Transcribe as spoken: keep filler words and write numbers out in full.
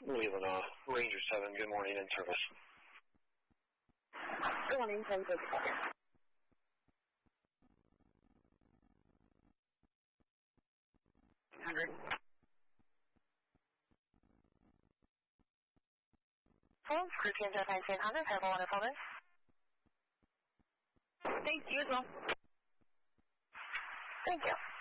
Leland, uh, Ranger seven, good morning, in service. Good morning, ten six. one hundred. Full, crew team Jet nineteen hundred, have a wonderful day. Thank you as well. Thank you.